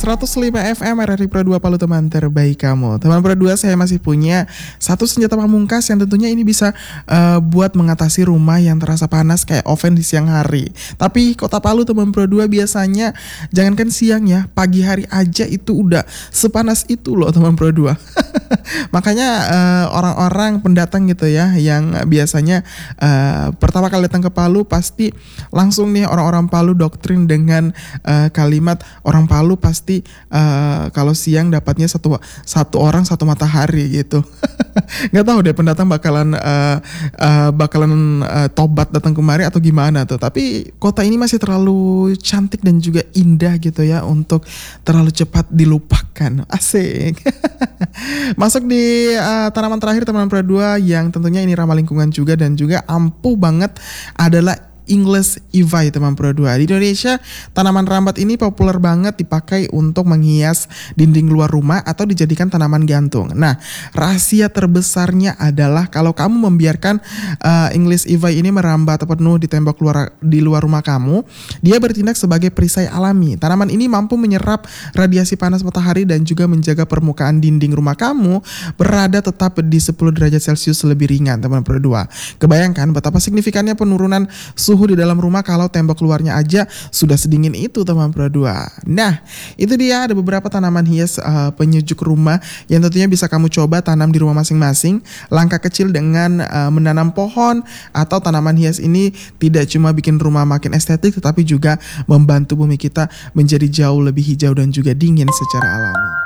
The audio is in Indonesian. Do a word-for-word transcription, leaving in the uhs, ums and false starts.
seratus lima F M R R I Pro dua Palu, teman terbaik kamu. Teman Pro dua, saya masih punya satu senjata pamungkas yang tentunya ini bisa uh, buat mengatasi rumah yang terasa panas kayak oven di siang hari. Tapi Kota Palu, teman Pro dua, biasanya jangankan siang ya, pagi hari aja itu udah sepanas itu loh teman Pro dua. Makanya uh, orang-orang pendatang gitu ya, yang biasanya uh, pertama kali datang ke Palu pasti langsung nih orang-orang Palu doktrin dengan uh, kalimat orang Palu pasti uh, kalau siang dapatnya satu satu orang satu matahari gitu. Nggak tahu deh pendatang bakalan uh, uh, bakalan uh, tobat datang kemari atau gimana tuh. Tapi kota ini masih terlalu cantik dan juga indah gitu ya untuk terlalu cepat dilupakan. Asik. Masuk di uh, tanaman terakhir teman Pro dua yang tentunya ini ramah lingkungan juga dan juga ampuh banget adalah English Ivy, teman Pro dua. Di Indonesia, tanaman rambat ini populer banget dipakai untuk menghias dinding luar rumah atau dijadikan tanaman gantung. Nah, rahasia terbesarnya adalah kalau kamu membiarkan uh, English Ivy ini merambat penuh di tembok luar di luar rumah kamu, dia bertindak sebagai perisai alami. Tanaman ini mampu menyerap radiasi panas matahari dan juga menjaga permukaan dinding rumah kamu berada tetap di sepuluh derajat Celcius lebih ringan, teman Pro dua. Kebayangkan betapa signifikannya penurunan suhu suhu di dalam rumah kalau tembok luarnya aja sudah sedingin itu, teman Pro dua. Nah, itu dia ada beberapa tanaman hias uh, penyejuk rumah yang tentunya bisa kamu coba tanam di rumah masing-masing. Langkah kecil dengan uh, menanam pohon atau tanaman hias ini tidak cuma bikin rumah makin estetik, tetapi juga membantu bumi kita menjadi jauh lebih hijau dan juga dingin secara alami.